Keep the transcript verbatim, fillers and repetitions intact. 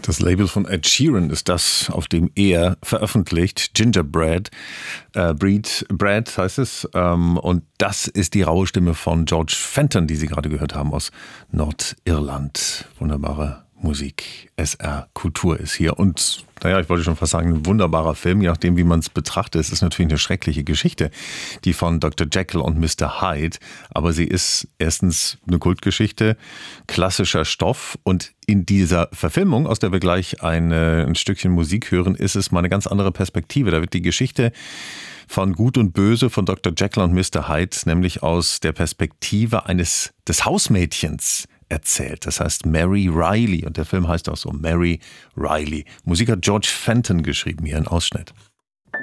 Das Label von Ed Sheeran ist das, auf dem er veröffentlicht. Gingerbread, äh, Breed, Bread heißt es. Ähm, und das ist die raue Stimme von George Fenton, die Sie gerade gehört haben, aus Nordirland. Wunderbare Musik. S R Kultur ist hier. Und naja, ich wollte schon fast sagen, ein wunderbarer Film, je nachdem, wie man es betrachtet. Es ist natürlich eine schreckliche Geschichte, die von Doktor Jekyll und Mister Hyde. Aber sie ist erstens eine Kultgeschichte, klassischer Stoff. Und in dieser Verfilmung, aus der wir gleich ein, ein Stückchen Musik hören, ist es mal eine ganz andere Perspektive. Da wird die Geschichte von Gut und Böse von Doktor Jekyll und Mister Hyde nämlich aus der Perspektive eines des Hausmädchens erzählt. Das heißt Mary Riley und der Film heißt auch so Mary Riley. Musik hat George Fenton geschrieben, hier ein Ausschnitt.